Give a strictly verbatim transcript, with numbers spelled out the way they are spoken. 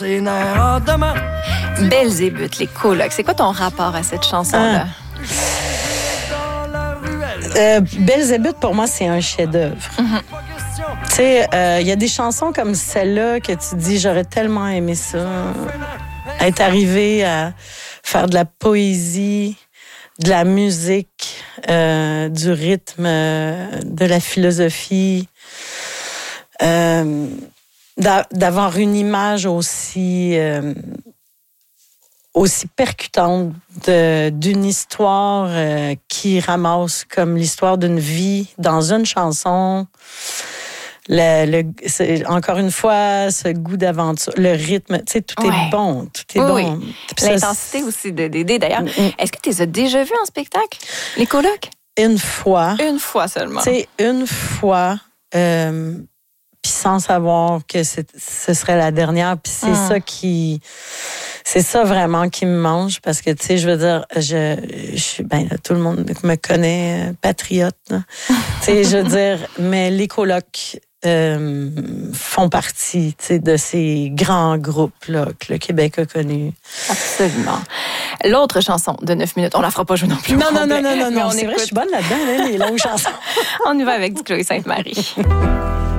Belzébuth, les colocs. C'est quoi ton rapport à cette chanson-là? Euh, Belzébuth, pour moi, c'est un chef-d'œuvre. Mm-hmm. Tu sais, il euh, y a des chansons comme celle-là que tu dis, j'aurais tellement aimé ça. Être arrivé à faire de la poésie, de la musique, euh, du rythme, euh, de la philosophie, euh, d'a- d'avoir une image aussi... Euh, aussi percutante de, d'une histoire euh, qui ramasse comme l'histoire d'une vie dans une chanson. Le, le, c'est, encore une fois, ce goût d'aventure, le rythme, tu sais, tout ouais. est bon, tout est oui, bon. Oui. L'intensité ça, aussi de Dédé, d'ailleurs. Mm-hmm. Est-ce que tu les as déjà vus en spectacle, les colocs? Une fois. Une fois seulement. Tu sais, une fois, euh, puis sans savoir que c'est, ce serait la dernière, puis c'est mm. ça qui... C'est ça vraiment qui me mange parce que, tu sais, je veux dire, je, je ben, là, tout le monde me connaît, euh, patriote. Tu sais, je veux dire, mais les colocs euh, font partie, tu sais, de ces grands groupes-là que le Québec a connus. Absolument. L'autre chanson de neuf minutes, on la fera pas jouer non plus. Non, non, non, non, non, non. C'est écoute... vrai, je suis bonne là-dedans, là, les longues chansons. On y va avec du Chloé Sainte-Marie.